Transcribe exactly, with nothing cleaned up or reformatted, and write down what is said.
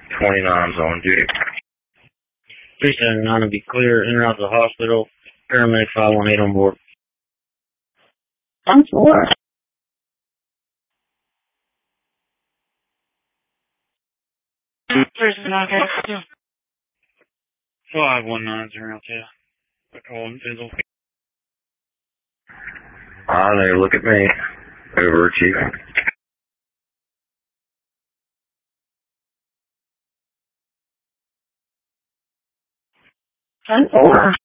twenty-nine's on duty. three seventy-nine will be clear. In and out of the hospital. Paramedic five one eight on board. ten four. five one nine zero two. Calling Fizzle. I know, look at me. Over, Chief. ten four.